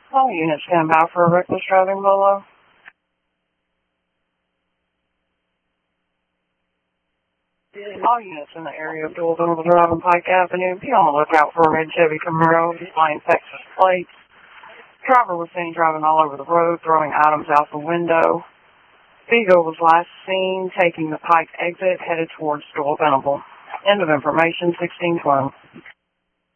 All units stand by for a reckless driving below. All units in the area of Dual Venable Drive and Pike Avenue, be on the lookout for a red Chevy Camaro displaying Texas plates. Driver was seen driving all over the road, throwing items out the window. Vigo was last seen taking the Pike exit, headed towards Dual Venable. End of information, 1612.